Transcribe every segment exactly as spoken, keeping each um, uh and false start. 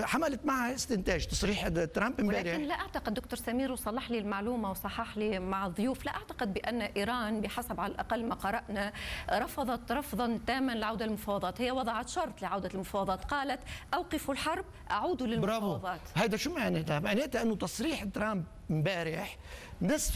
حملت معها استنتاج تصريح ترامب امبارح. ولكن لا اعتقد دكتور سمير، وصلح لي المعلومه وصحح لي مع الضيوف، لا اعتقد بان ايران بحسب على الاقل ما قرانا رفضت رفضا تاما لعوده المفاوضات، هي وضعت شرط لعوده المفاوضات، قالت اوقفوا الحرب اعودوا للمفاوضات. برافو. هذا شو معناتها؟ معناتها انه تصريح ترامب امبارح نصف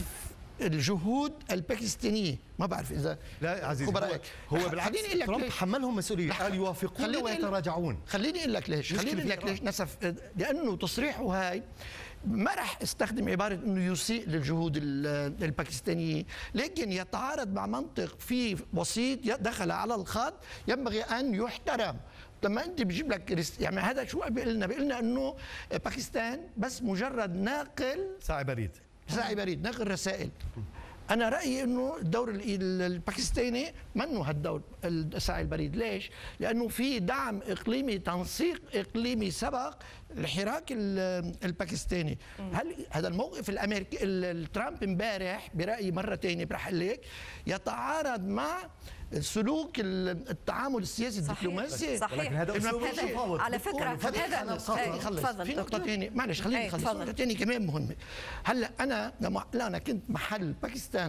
الجهود الباكستانيه، ما بعرف اذا لا عزيزي، هو, هو بالعكس ترامب حملهم مسؤوليه، قال يوافقون ويتراجعون. خليني اقول لك ليش خليني اقول لك ليش نسف، لانه تصريحه هاي ما راح استخدم عباره انه يسيء للجهود الباكستانيه، لكن يتعارض مع منطق في وسيط دخل على الخط ينبغي ان يحترم. لما انت بجيب لك يعني هذا شو بيقول لنا؟ بيقول لنا انه باكستان بس مجرد ناقل ساعي بريد ساعي بريد ناقل رسائل. أنا رأيي إنه الدور الباكستاني منه هالدور الساعي البريد، ليش؟ لأنه في دعم إقليمي، تنسيق إقليمي سبق الحراك الباكستاني. هل هذا الموقف الأمريكي الترامب امبارح برأيي مرة ثانية برح لك يتعارض مع سلوك التعامل السياسي الدبلوماسي؟ صحيح. ولكن هذا اسلوب مفاوض على فكره هذا خلص في نقطه ثانيه، معلش خليني اخلص نقطه ثانيه كمان مهمه. هلا انا لما انا كنت محل باكستان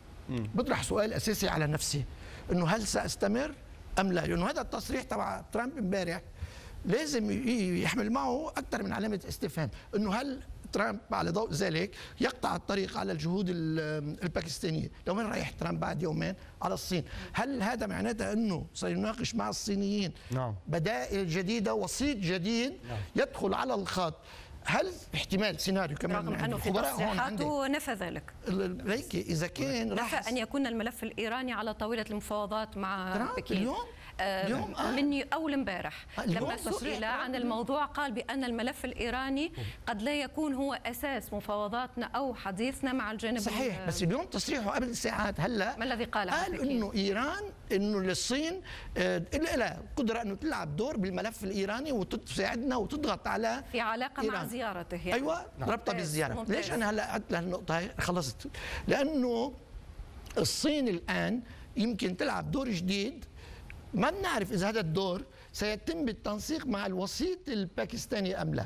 بطرح سؤال اساسي على نفسي، انه هل ساستمر ام لا؟ لانه هذا التصريح تبع ترامب امبارح لازم يحمل معه اكثر من علامه استفهام، انه هل ترامب على ضوء ذلك يقطع الطريق على الجهود الباكستانية؟ لو وين رايح ترامب بعد يومين؟ على الصين. هل هذا معناته انه سيناقش مع الصينيين نعم. بدائل جديدة، وسيط جديد نعم. يدخل على الخط؟ هل احتمال سيناريو كمان رغم انه في تصريحاته نفى ذلك؟ ليك اذا كان نفى ان يكون الملف الايراني على طاوله المفاوضات مع بكين اليوم اليوم آه من اول امبارح لما سئل عن الموضوع قال بان الملف الايراني قد لا يكون هو اساس مفاوضاتنا او حديثنا مع الجانب. صحيح، بس اليوم تصريحه قبل ساعات هلا ما الذي قاله؟ قال انه ايران انه للصين آه لها قدره انه تلعب دور بالملف الايراني وتساعدنا وتضغط على في علاقه إيران. مع زيارته يعني. ايوه نعم. ربطه بالزياره. ممتاز. ليش انا هلا قعدت لهالنقطه هي خلصت؟ لانه الصين الان يمكن تلعب دور جديد، ما بنعرف اذا هذا الدور سيتم بالتنسيق مع الوسيط الباكستاني ام لا.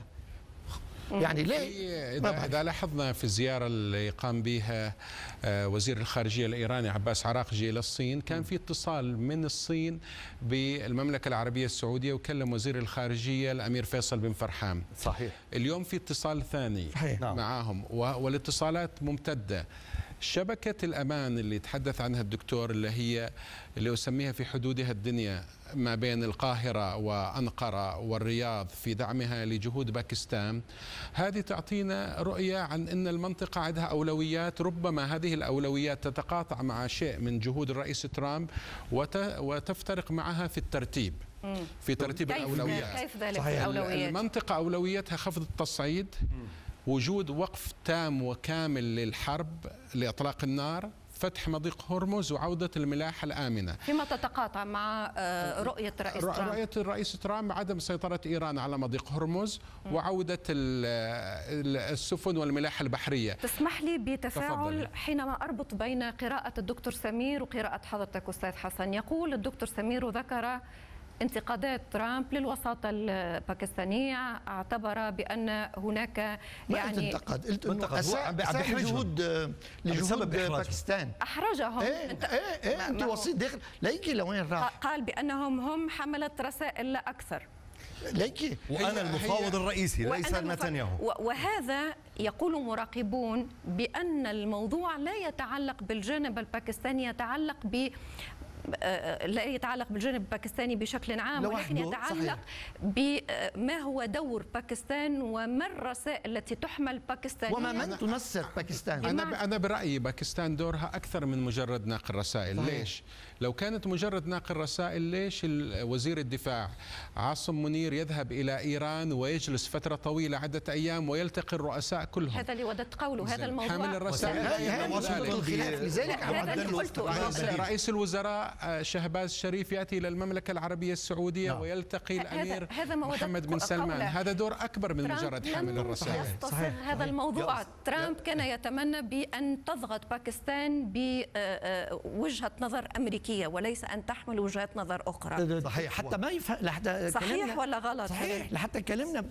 يعني ليه؟ إذا, إذا لاحظنا في الزيارة اللي قام بها وزير الخارجية الإيراني عباس عراقجي إلى الصين، كان في اتصال من الصين بالمملكة العربية السعودية، وكلم وزير الخارجية الأمير فيصل بن فرحان. صحيح. اليوم في اتصال ثاني صحيح. معهم، والاتصالات ممتدة. شبكة الأمان اللي تحدث عنها الدكتور اللي هي اللي أسميها في حدودها الدنيا ما بين القاهرة وأنقرة والرياض في دعمها لجهود باكستان، هذه تعطينا رؤية عن أن المنطقة عندها أولويات، ربما هذه الأولويات تتقاطع مع شيء من جهود الرئيس ترامب وتفترق معها في الترتيب في ترتيب كيف الأولويات. كيف ذلك الأولويات؟ المنطقة أولوياتها خفض التصعيد، وجود وقف تام وكامل للحرب لإطلاق النار، فتح مضيق هرمز، وعودة الملاحة الآمنة. فيما تتقاطع مع رؤية الرئيس ترامب؟ رؤية الرئيس ترامب عدم سيطرة إيران على مضيق هرمز وعودة السفن والملاحة البحرية. تسمح لي بتفاعل حينما أربط بين قراءة الدكتور سمير وقراءة حضرتك أستاذ حسن. يقول الدكتور سمير وذكر انتقادات ترامب للوساطة الباكستانية، اعتبر بأن هناك يعني انتقد قلت انه اساء لجهود لجهود باكستان، احرجهم. ايه انت ايه ايه انت وسيط داخل ليكي لوين راح؟ قال بأنهم هم حملة رسائل لا أكثر. ليكي وانا المفاوض الرئيسي ليس نتنياهو. وهذا يقول مراقبون بأن الموضوع لا يتعلق بالجانب الباكستاني، يتعلق ب لا يتعلق بالجانب الباكستاني بشكل عام، ولكن يتعلق بما هو دور باكستان وما الرسائل التي تحمل باكستان وما من تنسق باكستان. أنا أنا برأيي باكستان دورها أكثر من مجرد ناقل رسائل. صحيح. ليش؟ لو كانت مجرد ناقل رسائل، ليش وزير الدفاع عاصم منير يذهب إلى إيران ويجلس فترة طويلة عدة أيام ويلتقي الرؤساء كلهم؟ هذا اللي وددت قوله. هذا الموضوع حامل الرسائل لذلك رئيس الوزراء شهباز شريف يأتي إلى المملكة العربية السعودية ويلتقي الأمير محمد بن سلمان. هذا دور أكبر من مجرد حامل الرسائل. يستصر هذا الموضوع. ترامب كان يتمنى بأن تضغط باكستان بوجهة نظر أمريكية وليس أن تحمل وجهات نظر أخرى. صحيح. حتى ما يفهم. صحيح ولا غلط؟ صحيح. لحتى كلمنا